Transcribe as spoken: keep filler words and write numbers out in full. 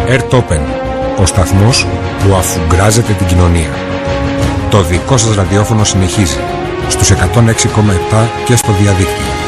Airtopen, ο σταθμός που αφουγκράζεται την κοινωνία. Το δικό σας ραδιόφωνο συνεχίζει στους εκατόν έξι κόμμα επτά και στο διαδίκτυο.